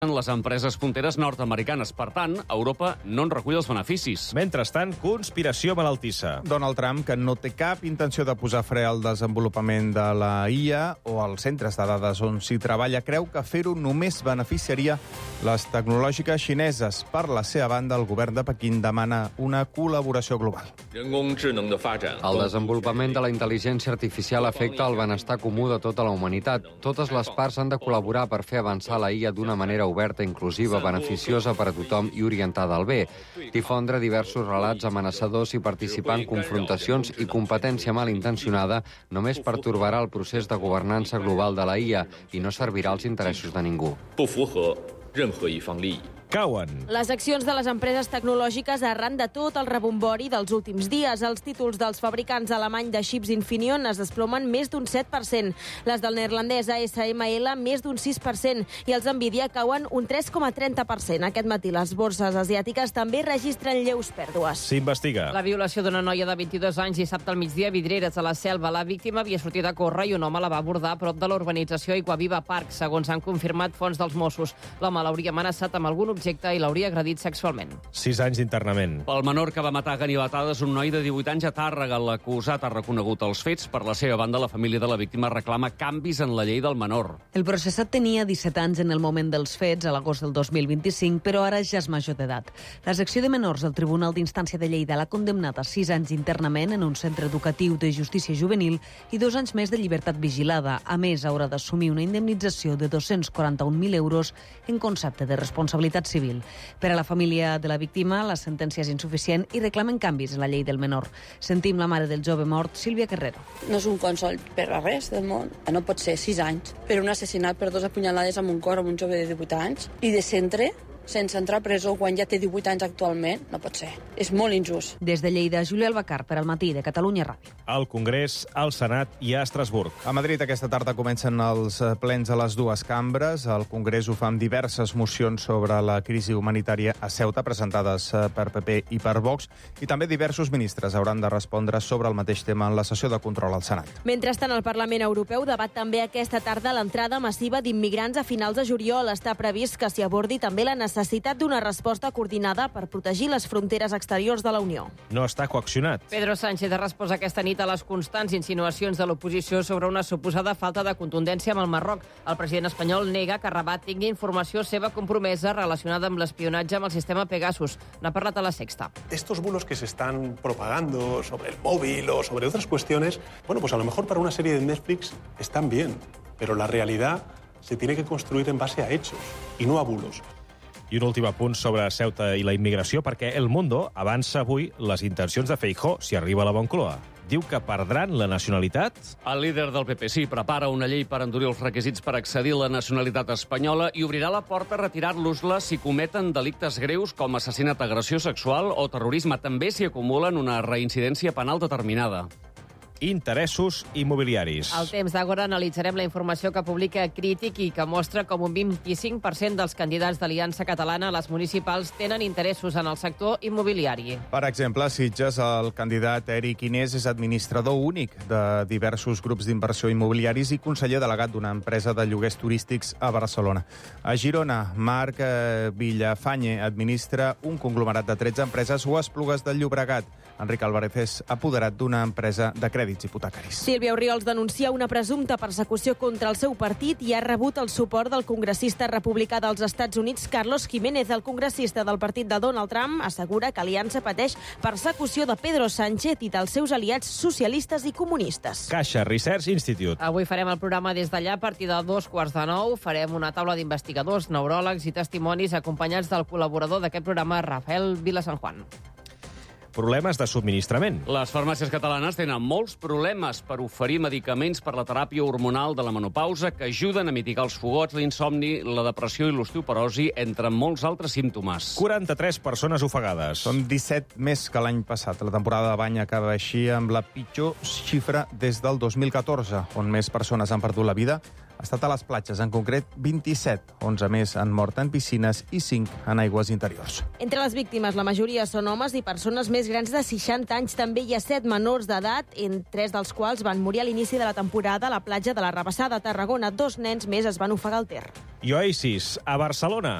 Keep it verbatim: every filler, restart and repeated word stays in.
les empreses punteres nord-americanes. Per tant, Europa no en recull els beneficis. Mentrestant, conspiració malaltissa. Donald Trump, que no té cap intenció de posar fre al desenvolupament de la I A o als centres de dades on s'hi treballa, creu que fer-ho només beneficiaria les tecnològiques xineses. Per la seva banda, el govern de Pequín demana una col·laboració global. El desenvolupament de la intel·ligència artificial afecta el benestar comú de tota la humanitat. Totes les parts han de col·laborar per fer avançar la I A d'una manera oberta, inclusiva, beneficiosa per a tothom i orientada al bé. Difondre diversos relats amenaçadors i participar en confrontacions i competència malintencionada només pertorbarà el procés de governança global de la I A i no servirà als interessos de ningú. Cauen. Les accions de les empreses tecnològiques arran de tot el rebombori dels últims dies. Els títols dels fabricants alemany de xips Infineon es desplomen més d'un set per cent. Les del neerlandès A S M L més d'un sis per cent i els Nvidia cauen un tres coma trenta per cent. Aquest matí les borses asiàtiques també registren lleus pèrdues. S'investiga. La violació d'una noia de vint-i-dos anys dissabte al migdia a Vidreres, a la Selva. La víctima havia sortit a córrer i un home la va abordar a prop de l'urbanització Iguaviva Park, segons han confirmat fonts dels Mossos. L'home l'hauria amenaçat amb algun objecte i l'hauria agredit sexualment. Sis anys d'internament. Pel menor que va matar a ganivetades un noi de divuit anys a Tàrrega. L'acusat ha reconegut els fets. Per la seva banda, la família de la víctima reclama canvis en la llei del menor. El processat tenia disset anys en el moment dels fets, a l'agost del dos mil vint-i-cinc, però ara ja és major d'edat. La secció de menors del Tribunal d'Instància de Lleida l'ha condemnat a sis anys d'internament en un centre educatiu de justícia juvenil i dos anys més de llibertat vigilada. A més, haurà d'assumir una indemnització de dos-cents quaranta-un mil euros en concepte de responsabilitat civil. Per a la família de la víctima, la sentència és insuficient i reclamen canvis en la llei del menor. Sentim la mare del jove mort, Sílvia Carrero. No és un consol per a res del món. No pot ser sis anys per un assassinat per dos apunyalades amb un cor amb un jove de divuit anys i de centre sense entrar a presó quan ja té divuit anys actualment. No pot ser. És molt injust. Des de Lleida, Júlia Albacar, per al Matí de Catalunya Ràdio. Al Congrés, al Senat i a Estrasburg. A Madrid aquesta tarda comencen els plens a les dues cambres. El Congrés ho fa amb diverses mocions sobre la crisi humanitària a Ceuta, presentades per P P i per Vox, i també diversos ministres hauran de respondre sobre el mateix tema en la sessió de control al Senat. Mentrestant, el Parlament Europeu debat també aquesta tarda l'entrada massiva d'immigrants a finals de juliol. Està previst que s'hi abordi també la necessitat necessitat d'una resposta coordinada per protegir les fronteres exteriors de la Unió. No està coaccionat. Pedro Sánchez ha respost aquesta nit a les constants insinuacions de l'oposició sobre una suposada falta de contundència amb el Marroc. El president espanyol nega que Rabat tingui informació seva compromesa relacionada amb l'espionatge amb el sistema Pegasus. N'ha parlat a La Sexta. Estos bulos que se están propagando sobre el móvil o sobre otras cuestiones, bueno, pues a lo mejor para una serie de Netflix están bien, pero la realidad se tiene que construir en base a hechos y no a bulos. I un últim apunt sobre Ceuta i la immigració, perquè El Mundo avança avui les intencions de Feijóo si arriba a la Moncloa. Diu que perdran la nacionalitat? El líder del P P sí prepara una llei per endurir els requisits per accedir a la nacionalitat espanyola i obrirà la porta a retirar-los-la si cometen delictes greus com assassinat, agressió sexual o terrorisme. També s'hi acumulen una reincidència penal determinada. Interessos immobiliaris. Al temps d'Àgora analitzarem la informació que publica Crític i que mostra com un vint-i-cinc per cent dels candidats d'Aliança Catalana a les municipals tenen interessos en el sector immobiliari. Per exemple, a Sitges, el candidat Eric Inés és administrador únic de diversos grups d'inversió immobiliaris i conseller delegat d'una empresa de lloguers turístics a Barcelona. A Girona, Marc eh, Villafañe administra un conglomerat de tretze empreses o Esplugues del Llobregat. Enric Álvarez és apoderat d'una empresa de crèdit hipotecaris. Sílvia Oriols denuncia una presumpta persecució contra el seu partit i ha rebut el suport del congressista republicà dels Estats Units, Carlos Jiménez. El congressista del partit de Donald Trump assegura que Aliança pateix persecució de Pedro Sánchez i dels seus aliats socialistes i comunistes. Caixa Research Institute. Avui farem el programa des d'allà a partir de dos quarts de nou. Farem una taula d'investigadors, neuròlegs i testimonis acompanyats del col·laborador d'aquest programa, Rafael Vilasanjuan. Problemes de subministrament. Les farmàcies catalanes tenen molts problemes per oferir medicaments per la teràpia hormonal de la menopausa que ajuden a mitigar els fogots, l'insomni, la depressió i l'osteoporosi, entre molts altres símptomes. quaranta-tres persones ofegades. Són disset més que l'any passat. La temporada de bany acaba així amb la pitjor xifra des del dos mil catorze, on més persones han perdut la vida ha estat a les platges, en concret vint-i-set. onze més han mort en piscines i cinc en aigües interiors. Entre les víctimes, la majoria són homes i persones més grans de seixanta anys. També hi ha set menors d'edat, en tres dels quals van morir a l'inici de la temporada a la platja de la Rabassada, a Tarragona. Dos nens més es van ofegar al Ter. I Oasis, a Barcelona.